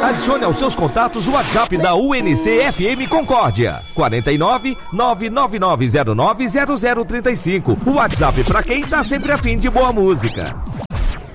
Adicione aos seus contatos o WhatsApp da UNC FM Concórdia. 49 999090035. O WhatsApp para quem tá sempre a fim de boa música.